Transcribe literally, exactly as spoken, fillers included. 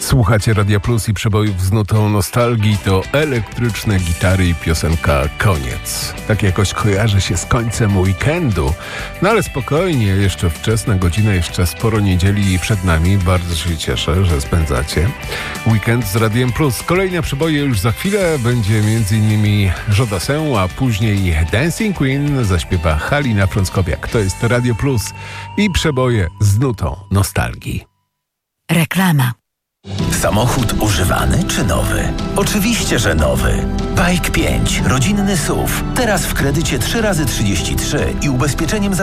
Słuchacie Radia Plus i przebojów z nutą nostalgii. To elektryczne gitary i piosenka Koniec. Tak jakoś kojarzy się z końcem weekendu. No ale spokojnie, jeszcze wczesna godzina, jeszcze sporo niedzieli przed nami. Bardzo się cieszę, że spędzacie weekend z Radiem Plus. Kolejne przeboje już za chwilę. Będzie m.in. Jodassin, a później Dancing Queen zaśpiewa Halina Frąckowiak. To jest Radio Plus i przeboje z nutą nostalgii. Reklama. Samochód używany czy nowy? Oczywiście, że nowy. Bike pięć, rodzinny S U V. Teraz w kredycie trzy razy trzydzieści trzy i ubezpieczeniem za